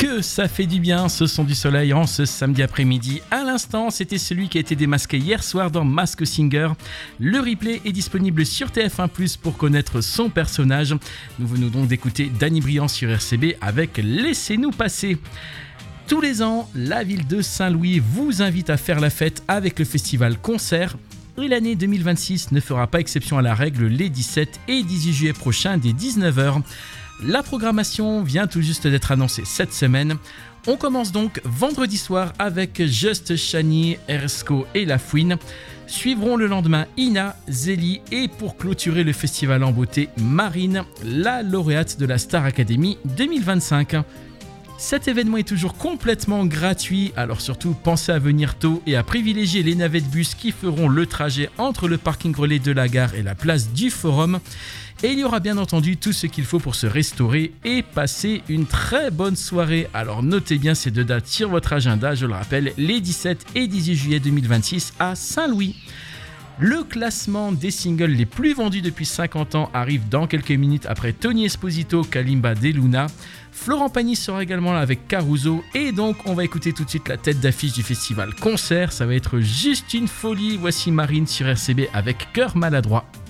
que ça fait du bien ce son du soleil en ce samedi après-midi. À l'instant, c'était celui qui a été démasqué hier soir dans Masked Singer. Le replay est disponible sur TF1+ pour connaître son personnage. Nous venons donc d'écouter Danny Briand sur RCB avec Laissez-nous passer. Tous les ans, la ville de Saint-Louis vous invite à faire la fête avec le festival Concert. Et l'année 2026 ne fera pas exception à la règle les 17 et 18 juillet prochains dès 19h. La programmation vient tout juste d'être annoncée cette semaine. On commence donc vendredi soir avec Just Chani, Ersco et La Fouine. Suivront le lendemain Ina, Zélie et pour clôturer le festival en beauté, Marine, la lauréate de la Star Academy 2025. Cet événement est toujours complètement gratuit, alors surtout pensez à venir tôt et à privilégier les navettes bus qui feront le trajet entre le parking relais de la gare et la place du Forum. Et il y aura bien entendu tout ce qu'il faut pour se restaurer et passer une très bonne soirée. Alors notez bien ces deux dates sur votre agenda, je le rappelle, les 17 et 18 juillet 2026 à Saint-Louis. Le classement des singles les plus vendus depuis 50 ans arrive dans quelques minutes après Tony Esposito, Kalimba de Luna. Florent Pagny sera également là avec Caruso et donc on va écouter tout de suite la tête d'affiche du festival Concert. Ça va être juste une folie. Voici Marine sur RCB avec Cœur maladroit.